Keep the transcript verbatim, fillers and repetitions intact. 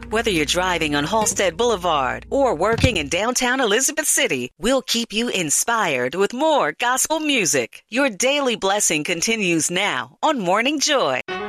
Whether you're driving on Halstead Boulevard or working in downtown Elizabeth City, we'll keep you inspired with more gospel music. Your daily blessing continues now on Morning Joy.